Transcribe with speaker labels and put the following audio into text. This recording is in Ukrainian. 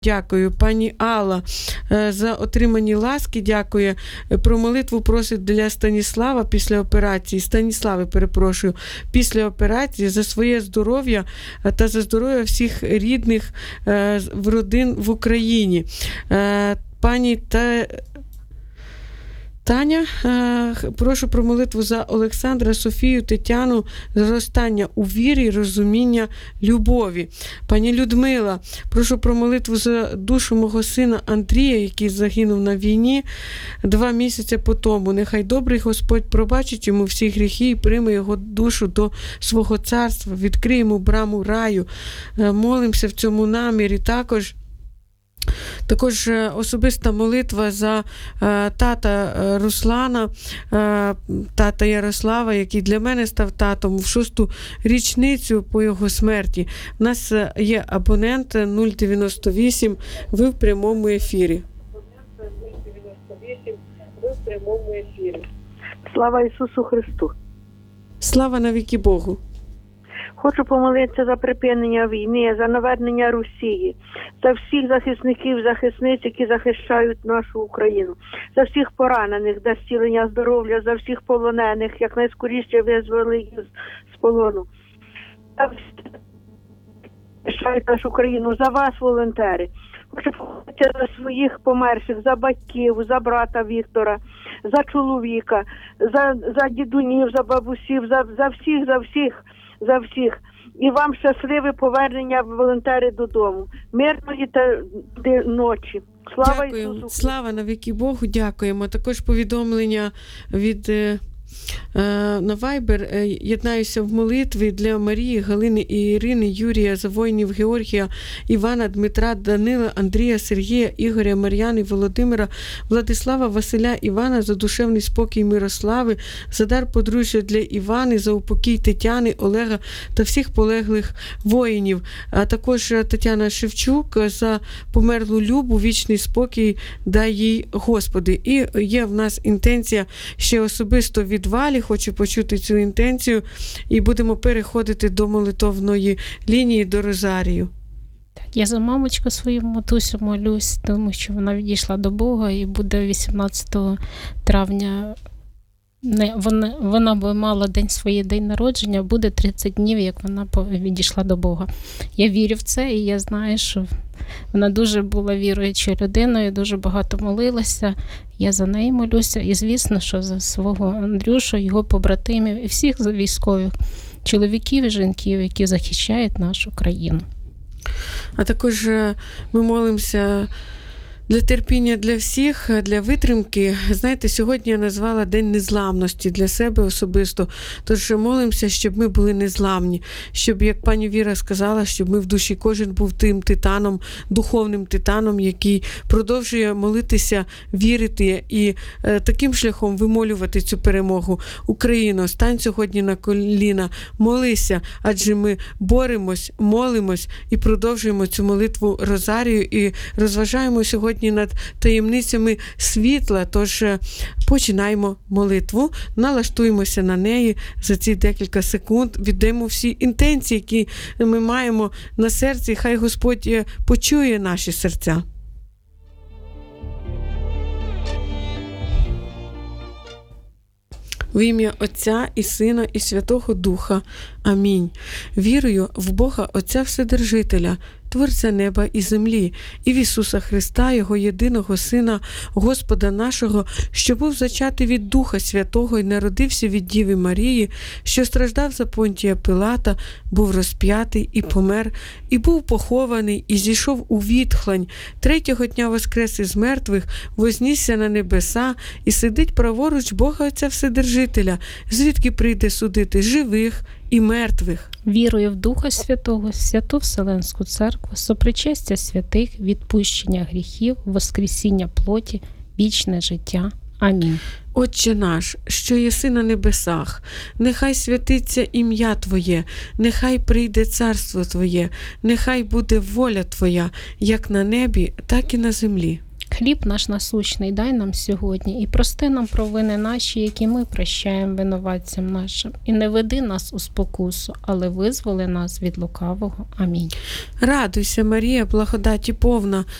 Speaker 1: Дякую, пані Алла, за отримані ласки. Дякую. Про молитву просить для Станіслава після операції. Станіслави, перепрошую, після операції за своє здоров'я та за здоров'я всіх рідних родин в Україні. Пані Таня, прошу про молитву за Олександра, Софію, Тетяну, зростання у вірі, розуміння, любові. Пані Людмила, прошу про молитву за душу мого сина Андрія, який загинув на війні 2 місяці по тому. Нехай добрий Господь пробачить йому всі гріхи і прийме його душу до свого царства, відкриє йому браму раю. Молимося в цьому намірі. Також особиста молитва за тата Руслана, тата Ярослава, який для мене став татом в 6-ту річницю по його смерті. У нас є абонент 098, ви в прямому ефірі.
Speaker 2: Слава Ісусу Христу!
Speaker 1: Слава навіки Богу!
Speaker 2: Хочу помолитися за припинення війни, за навернення Росії, за всіх захисників, захисниць, які захищають нашу Україну, за всіх поранених, за зцілення здоров'я, за всіх полонених, як найскоріше визволили їх з полону. За всіх захищають нашу Україну, за вас, волонтери. Хочу помолитися за своїх померших, за батьків, за брата Віктора, за чоловіка, за дідунів, за бабусів, за всіх. І вам щасливе повернення, волонтери, додому. Мирної ночі. Слава
Speaker 1: Дякую.
Speaker 2: Ісусу!
Speaker 1: Слава навіки Богу, дякуємо. Також повідомлення від на Viber. Єднаюся в молитві для Марії, Галини і Ірини, Юрія, за воїнів Георгія, Івана, Дмитра, Данила, Андрія, Сергія, Ігоря, Мар'яни, Володимира, Владислава, Василя, Івана, за душевний спокій Мирослави, за дар подружжя для Івани, за упокій Тетяни, Олега та всіх полеглих воїнів. А також Тетяна Шевчук за померлу Любу, вічний спокій дай їй, Господи. І є в нас інтенція ще особисто від Валі, хочу почути цю інтенцію, і будемо переходити до молитовної лінії, до Розарію.
Speaker 3: Так, я за мамочку свою матусю молюсь, тому що вона відійшла до Бога і буде 18 травня. Вона би мала свій день народження, буде 30 днів, як вона відійшла до Бога. Я вірю в це, і я знаю, що вона дуже була віруючою людиною, дуже багато молилася. Я за неї молюся. І, звісно, що за свого Андрюшу, його побратимів і всіх військових чоловіків і жінків, які захищають нашу країну.
Speaker 1: А також ми молимося для терпіння для всіх, для витримки. Знаєте, сьогодні я назвала День незламності для себе особисто. Тож молимося, щоб ми були незламні. Щоб, як пані Віра сказала, щоб ми в душі кожен був тим титаном, духовним титаном, який продовжує молитися, вірити і таким шляхом вимолювати цю перемогу. Україно, стань сьогодні на коліна, молися, адже ми боремось, молимось і продовжуємо цю молитву Розарію і розважаємо сьогодні над таємницями світла, тож починаємо молитву, налаштуємося на неї за ці декілька секунд, віддаємо всі інтенції, які ми маємо на серці, хай Господь почує наші серця. В ім'я Отця і Сина і Святого Духа. Амінь. Вірую в Бога Отця Вседержителя, Творця неба і землі, і в Ісуса Христа, Його єдиного Сина, Господа нашого, що був зачатий від Духа Святого і народився від Діви Марії, що страждав за Понтія Пилата, був розп'ятий і помер, і був похований, і зійшов у відхлань, 3-го дня воскрес із мертвих, вознісся на небеса, і сидить праворуч Бога Отця Вседержителя, звідки прийде судити живих і мертвих.
Speaker 3: Вірую в Духа Святого, Святу Вселенську Церкву, сопричастя святих, відпущення гріхів, воскресіння плоті, вічне життя. Амінь.
Speaker 1: Отче наш, що єси на небесах, нехай святиться ім'я Твоє, нехай прийде царство Твоє, нехай буде воля Твоя, як на небі, так і на землі.
Speaker 3: Хліб наш насущний дай нам сьогодні, і прости нам провини наші, які ми прощаємо винуватцям нашим. І не веди нас у спокусу, але визволи нас від лукавого. Амінь.
Speaker 1: Радуйся, Марія, благодаті повна,